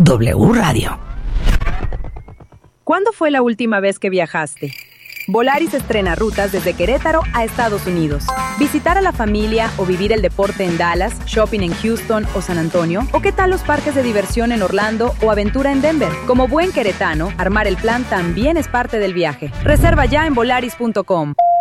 W Radio. ¿Cuándo fue la última vez que viajaste? Volaris estrena rutas desde Querétaro a Estados Unidos. ¿Visitar a la familia o vivir el deporte en Dallas, shopping en Houston o San Antonio? ¿O qué tal los parques de diversión en Orlando o aventura en Denver? Como buen queretano, armar el plan también es parte del viaje. Reserva ya en volaris.com.